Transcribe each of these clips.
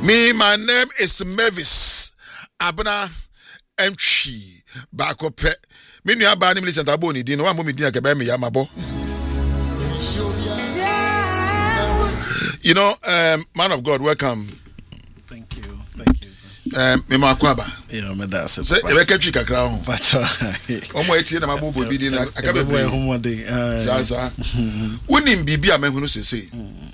Me, my name is Mavis Abna Mchi Bakope. Me new aba name listen tabo ni din one moment din akebe me yamabo. You know, man of God, welcome. Thank you. Me makwaba. Yeah, me that's it. Say e be ketwi kakra ho. But omo etie na mabobo bi din akabe boy homo dey. Zaza. Wonim bibia mahunu sese.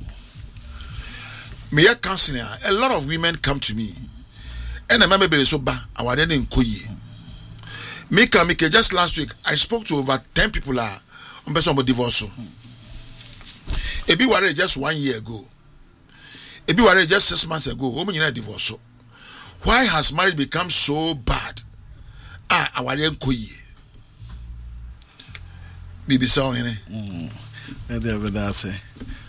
Me ya counseling, a lot of women come to me. And I remember so ba awade ne nkoyi. Me just last week I spoke to over 10 people on person about divorce. Ebi ware just 1 year ago. Ebi ware just 6 months ago. Omo nyina divorce. Why has marriage become so bad? Awade nkoyi. Bibi so hene. That's it.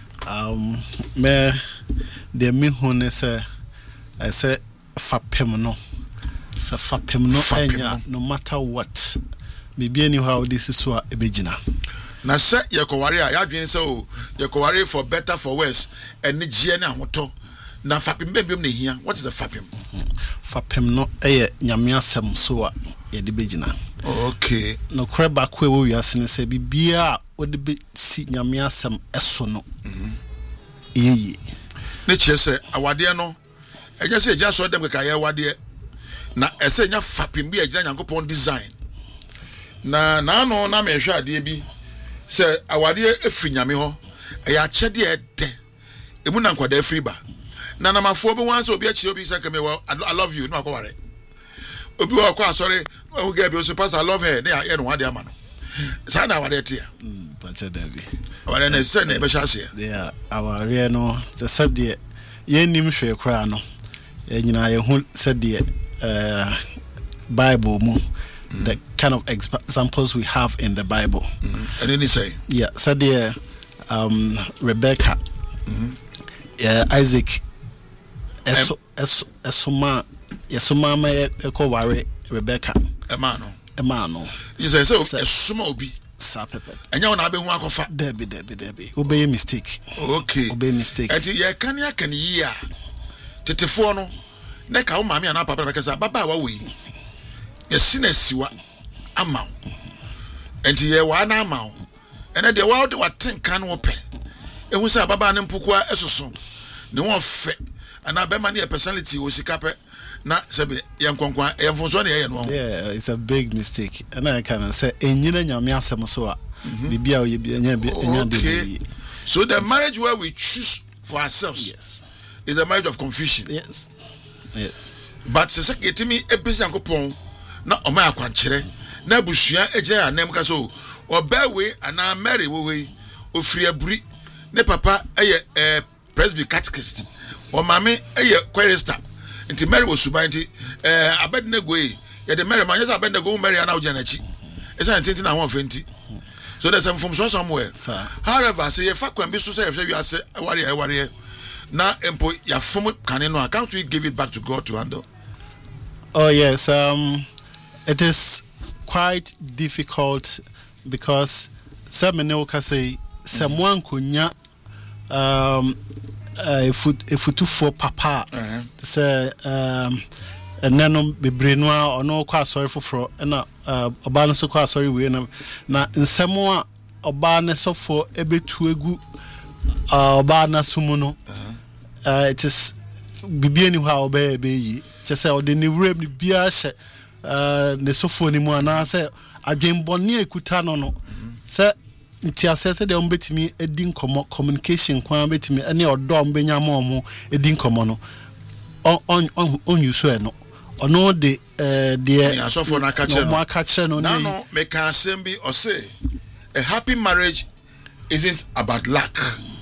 Me de me hone say I say fapem no enya no matter what me be any how this is so ebegina na say yekoware ya dwen say o yekoware for better for worse ene gie na hoto na fapem bembem na hia. What is the fapem no nyame asem so a ye de begina. Okay, no kreba kwa we wiase say bibia o de be si nyame asem eso no ye ne chese awade no eja se eja so dem ka ye wade na ese nya fapem bi eja nyankopon design na no na me hwe ade bi se awade efri nyame ho eya chede ede emu na nkwada efri ba na namafo bi wan se obi achi obi se kame I love you no akware obi wa kwa sorry o ga bi so pass I love her na ye no wade ama no sa na awade tia pacha dabi awade na se na be hase yeah aware no the said the ye nim hwe kra no nyina ye hu said the Bible mu the kind of examples we have in the Bible. And then he say yeah said the Rebecca Isaac esoma ma eko ware Rebecca emano you say so esoma obi sapepe enya na be hu akofa debi obey mistake. Okay, obey mistake enti ye kan yi a tetefo no na ka wo maami ana papa be kasa baba wa we ye sina siwa ama enti ye wa na ama ene de wa de watenka no pe ehu sa baba ne mpukua esoso ne won fe ana be ma ne personality o sika pe na sebe ye nkonkwan ye mfonso ne ye no. Yeah, it's a big mistake and I can say enyina nyame asem so a bibia o ye enya de. So the marriage where we choose for ourselves, yes, is a marriage of confusion. Yes. But se getimi ebisi yankopon na o ma akwankere na busua ejira anem ka so obawe ana marry we ofri aburi ne papa eye presby catechist o mame eye chorister nti Mary was subanti Abednego ye de Mary manyesa Abednego Mary ana ojanachi esa ntinti na ho fenti. So there's some from somewhere. However, say if I can be so say if you say worry na empo ya form can no can't we give it back to God to handle? Oh yes, it is quite difficult because some can say someone kunya if to for papa say enano bebrenoa ono kwa sorry for na oba no so kwa sorry we na nsemo a oba ne sofo ebetu egu oba na sumu no it is bibia ni ha oba ebeyi che say ode ni wrem ni bia hye ne sofo ni mu ana say adwenbone ekuta no say nti asese de ombetimi edi nkomo communication kwa betimi ene odo ombenya mo edi nkomo no on you so no ono de asofo na catch no no make assembly or say a happy marriage isn't about luck.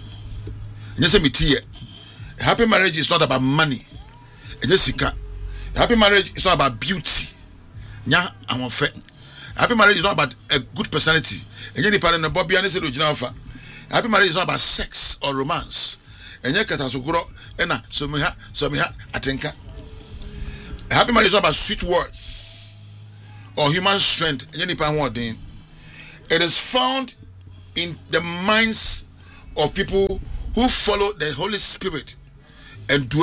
A happy marriage is not about money. A happy marriage is not about beauty. A happy marriage is not about a good personality. A happy marriage is not about sex or romance. A happy marriage is not about sweet words or human strength. It is found in the minds of people who follow the Holy Spirit and dwell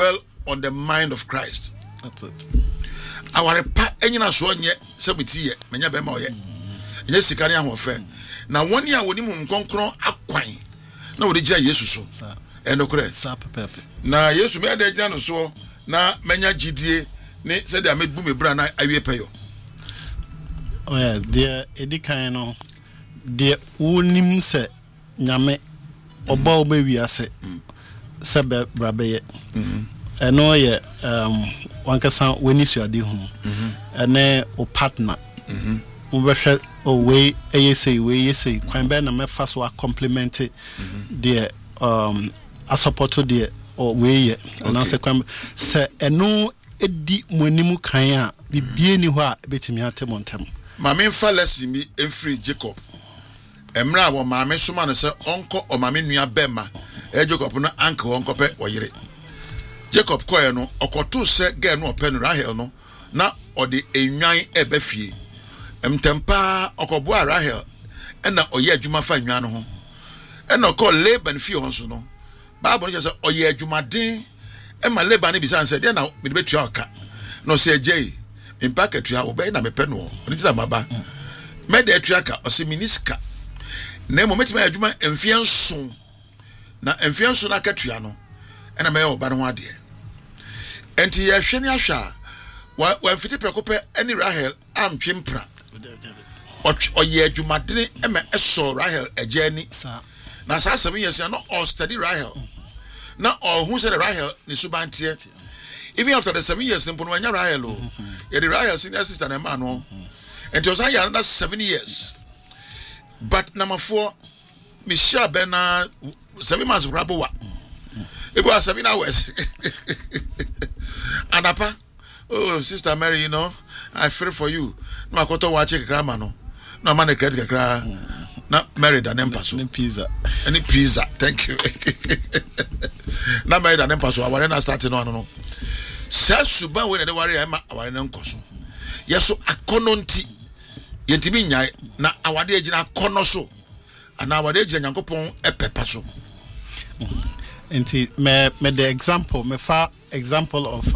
on the mind of Christ. That's it. Our pa enyina so nye sebiti ye menya be ma oye. Nye sika ne ahofe. Na woni a woni mu nkonkron akwan. Na wodi gya Yesu so. Enokure. Pepe. Na Yesu me da gya no so na menya gidie ne se dia me bu me bra na awie peyo. Oh yeah, the edikan no the wonim se nyame oba oba wiase se be brabe eno ye wankasa weni suade hu ene o partner wo behwe o we eyese kwan be na mefa so a compliment the a support the o we ye na se kwan se eno edi monimu kan a bibie ni ho a betimi atemontem Mame fa lesi mi enfree Jacob. Emra wo mame soma no se onko o mame nua bema. Jacob no anke onko pe oyire. Jacob koye no okoto se ge no ope no Rahel no na ode enwan ebe fie. Mtempa okobo Rahel na oye adwuma fa nwan no ho. Na okọ Laban fie ho so no. Bible no say oye adwuma den e ma Laban ne bisa nse de na me de betua oka. No se agye impaka tua obey na mepe no oni tira maba me de tua ka o se miniska na mo metima adwuma emfie nso na emfie nso na katua no na me oba no ho ade enti ye hwe ni ahwa wa fiti prekope ani Rahel amtwempra o ye adwuma dene e me eso Rahel agani na sa 7 years no o study Rahel na o hu se Rahel ni subantie. Even after the 7 years, Nimpunya Rahel, the Rahel senior sister and man, and it was another 7 years. But number 4, Michelle Bena 7 months Rabowa. It was 7 hours. And apa, oh, Sister Mary, you know, I feel for you. No, I got to watch a grandma, no man, a credit card, not married an emphasis. Any pizza, thank you. Not married an emphasis, I want to start no. Says Suban when they worry our noncoso. Yes, so a cononti yetiminya na our day in a conoso and our day in Yankopon a pepaso. And me the example, me far example of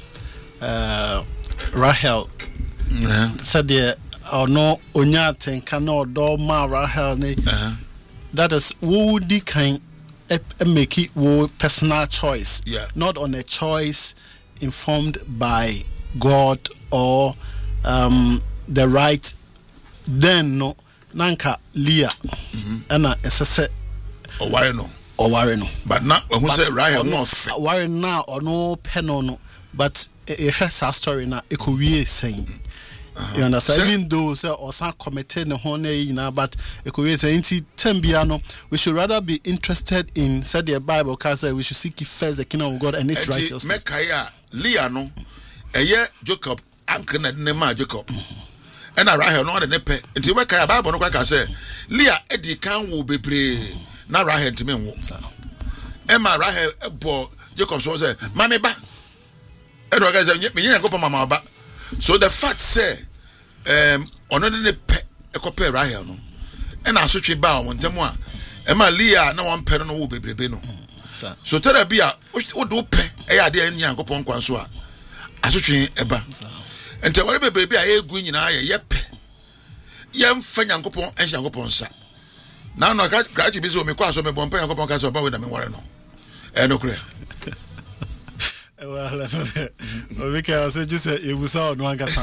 Rahel said there or no Onyat cano do ma Rahel that is woody kind make it personal choice, not on a choice informed by God or the right. Then no nanka Leah ana esese oware no but now who say Rahel no oware na or no peno no but if a story na ekowie saying you understand even though say or some committed ne ho na but ekowie saying tembia no we should rather be interested in said the Bible can say we should seek first the kingdom of God and its righteousness. Leah no eye Jacob anke na ne ma Jacob and Rahel no ne pe nti we kai Bible no kwa say Leah edi kan wo bebre na Rahel ntime wo Emma Rahel ebo Jacob so say mama ba e do ga say me yen go mama ba. So the fact say ono ne pe ekope Rahel no and asotwe ba won ntemu a Emma Leah na won pe no wo bebrebe no. So terabia wo do pe e ya de Nyankopon kwan so a asotwe eba ente wore bebrebe a egu nyina ye pe yem fa Nyankopon en Nyankopon sa na no grachi bi so me kwa so me bon pe Nyankopon ka so ba we na me wore no no kure well we can say just you saw no anga sa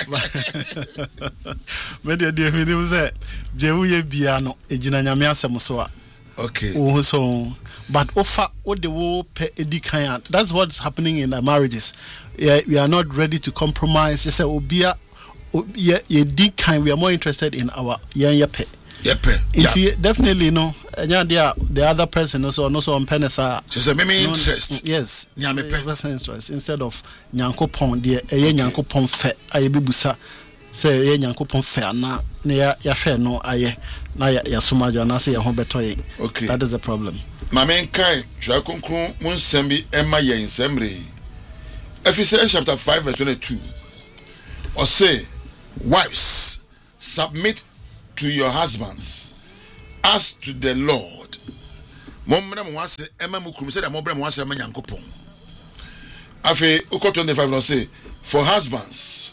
me de me say je wo ye bia no ejina nyame asem so a okay so but offer what the wo pe edikan that's what's happening in the marriages. We are not ready to compromise. Say obia ye dikan we are more interested in our pe definitely no the other person also on penesa just a me interest yes interest instead of Nyankopon the Nyankopon fe aye bibusa say ye Nyankopon fe na ya hwe no aye na ya somajo na say ye ho beto ye. Okay, that is the problem. Mamen kai twa konkron mun sambi ema ye nsamre Ephesians chapter 5 verse 22 or say wives submit to your husbands as to the Lord. Momna mo wase ema mukrum say da mo bre mo wase ema Nyankopon Afe Uko 25 no say, for husbands,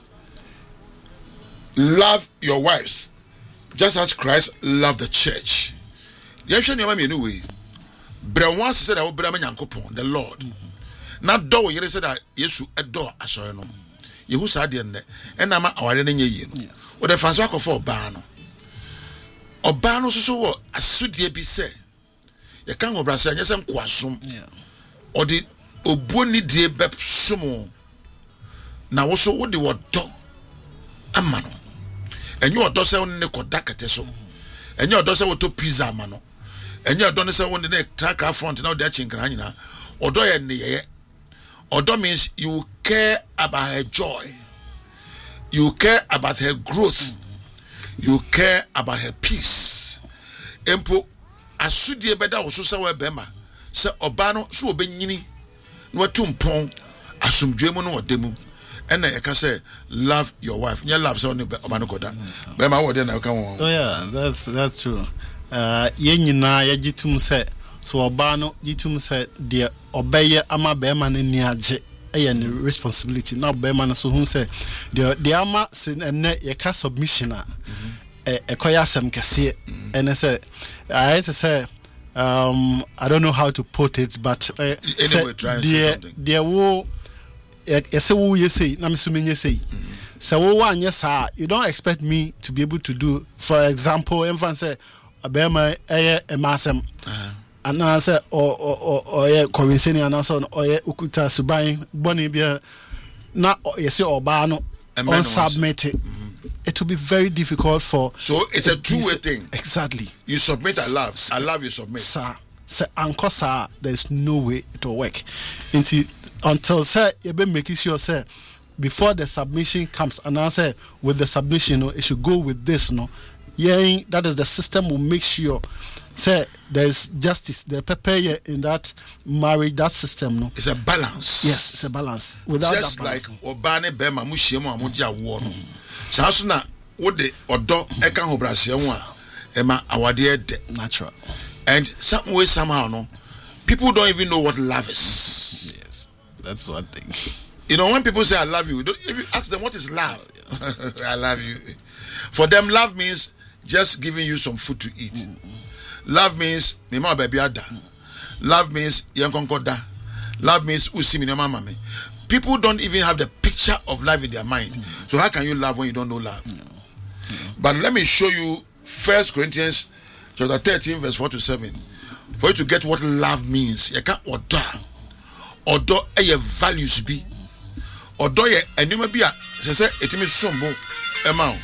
love your wives just as Christ loved the church. Yehwe ne ma me anyway. Bre once said that obra ma Nyankopon, the Lord. Na do yere said that Yesu edo asore no. Yehu sa de ne. E na ma aware na nye yi no. O de fanso akofo oba no. Oba no so wo asudie bi se. Ye kan obra se anya se nkoasom. O de obuoni die be somo. Na wo so wo de wodo amano. Enyo odo se won ne koda kete so. Enyo odo se wo to pizza amano. Enyo odo ne se won ne track front na o de chinkran nyina. Odo ye ne ye. Odo means you care about her joy. You care about her growth. You care about her peace. Empo asudie beda wo so se we bema. Se oba no so obenyini no atumpon asumdwe mu no odemu. And I can say, love your wife. You love someone. Oh yeah, that's true. Yenina yajitum se so obano jitum se de obeye ama be man ni age e responsibility na be man so hu se de ama se enne ye ka submission a ekoya asem kese ene se I say I don't know how to put it, but anyway, try and say something. There will say na misumenye say so wo sa you don't expect me to be able to do, for example, infant say abema emasem and I say or convincing and so or ukuta subai boni bia na yesi oba no on submit it. It will be very difficult for. So it's a two-way thing. Exactly. You submit, I love, you submit. Sir, anchor sir, there's no way it will work. Until sir, you be making sure sir before the submission comes, and I say with the submission, it should go with this, no. Yeah, that is the system will make sure. Say there's justice, the prepare in that marriage, that system, no. It's a balance. Yes, it's a balance. Without just that balance, like Obane Bema Mushiemo Amuja war no. Sasuna what the odo eka ho brase ho a ema awade de natural. And some way somehow no people don't even know what love is. Yes, that's one thing. You know, when people say I love you, if you ask them what is love, I love you. For them, love means just giving you some food to eat. Love means mama baby ada. Love means yankonkoda. Love means usimi na mama me. People don't even have the picture of love in their mind. So how can you love when you don't know love? But let me show you 1 Corinthians chapter 13 verse 4 to 7. For you to get what love means. You can't order. Order a values be. Order ye enuma be a say etimi sombo ema.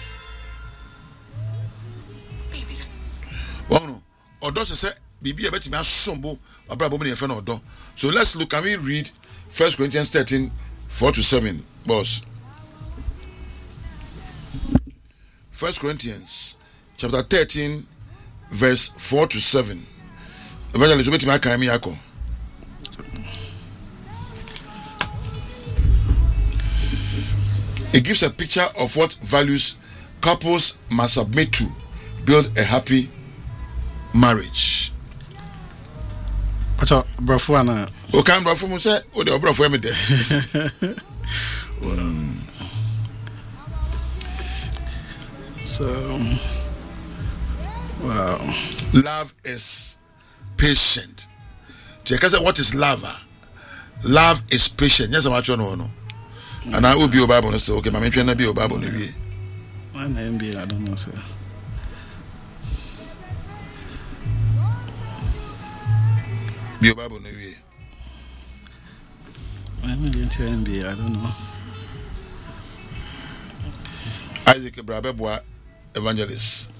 Wono order say bibi e betimi asombo abrabo me no order. So let's look, can we read 1 Corinthians 13 4 to 7, boss? 1 Corinthians chapter 13 verse 4 to 7. Evangelist obeti ma kan mi akọ. It gives a picture of what values couples must submit to build a happy marriage. Pacho brofo ana o kan brofo mu say o de brofo em de. So wow, love is patient. Because what is love? Love is patient. Yes, I'm actually no. And I will be your Bible. So okay, my mention be your Bible. I don't know, sir. Be your Bible. I don't know. Isaac Brabeboa, evangelist.